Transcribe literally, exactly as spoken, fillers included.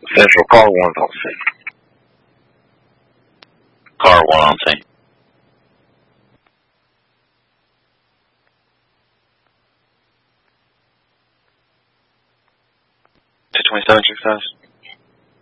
Central, car one's on scene. Car one on scene. two twenty-seven, six thousand.